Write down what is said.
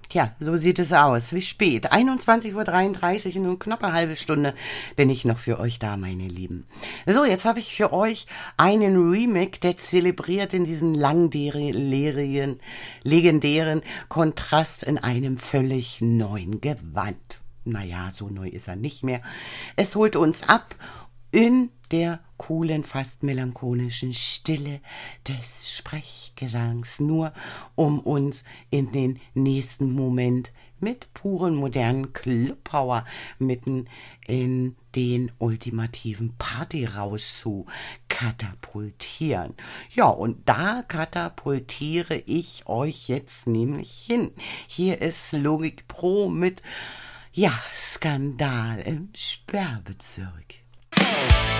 Tja, so sieht es aus. Wie spät? 21:33 Uhr, nur knapp eine halbe Stunde bin ich noch für euch da, meine Lieben. So, jetzt habe ich für euch einen Remix, der zelebriert in diesen legendären Kontrast in einem völlig neuen Gewand. Naja, so neu ist er nicht mehr. Es holt uns ab in der coolen, fast melancholischen Stille des Sprechgesangs, nur um uns in den nächsten Moment mit puren modernen Clubpower mitten in den ultimativen Partyrausch zu katapultieren. Ja, und da katapultiere ich euch jetzt nämlich hin. Hier ist Logik Pro mit Skandal im Sperrbezirk.